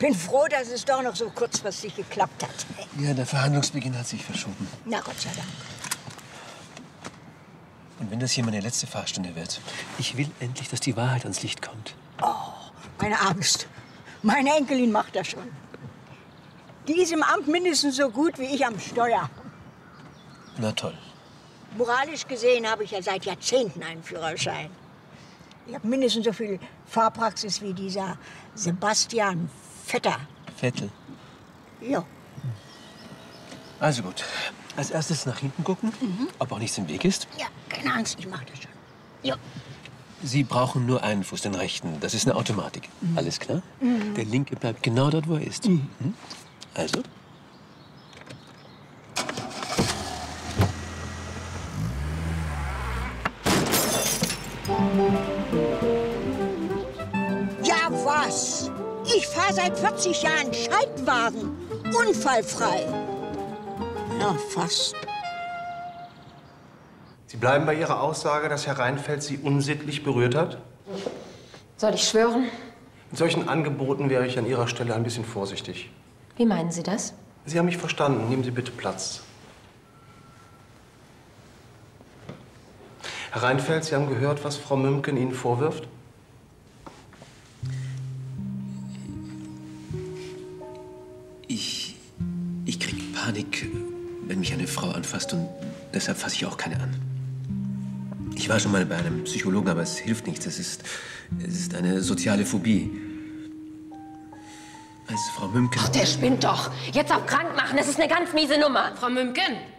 Bin froh, dass es doch noch so kurzfristig geklappt hat. Ja, der Verhandlungsbeginn hat sich verschoben. Na Gott sei Dank. Und wenn das hier meine letzte Fahrstunde wird? Ich will endlich, dass die Wahrheit ans Licht kommt. Oh, meine Angst. Meine Enkelin macht das schon. Die ist im Amt mindestens so gut wie ich am Steuer. Na toll. Moralisch gesehen habe ich ja seit Jahrzehnten einen Führerschein. Ich habe mindestens so viel Fahrpraxis wie dieser Sebastian Vetter. Vettel. Ja. Also gut. Als erstes nach hinten gucken, ob auch nichts im Weg ist. Ja, keine Angst, ich mache das schon. Ja. Sie brauchen nur einen Fuß, den rechten. Das ist eine Automatik. Alles klar? Der linke bleibt genau dort, wo er ist. Also? Ja, was? Ich fahre seit 40 Jahren Schaltwagen. Unfallfrei. Ja, fast. Sie bleiben bei Ihrer Aussage, dass Herr Reinfeldt Sie unsittlich berührt hat? Soll ich schwören? Mit solchen Angeboten wäre ich an Ihrer Stelle ein bisschen vorsichtig. Wie meinen Sie das? Sie haben mich verstanden. Nehmen Sie bitte Platz. Herr Reinfeldt, Sie haben gehört, was Frau Mümken Ihnen vorwirft? Ich krieg Panik, wenn mich eine Frau anfasst, und deshalb fasse ich auch keine an. Ich war schon mal bei einem Psychologen, aber es hilft nichts. Es ist eine soziale Phobie. Als Frau Mümken... Ach, der spinnt doch. Jetzt auch krank machen, das ist eine ganz miese Nummer. Frau Mümken,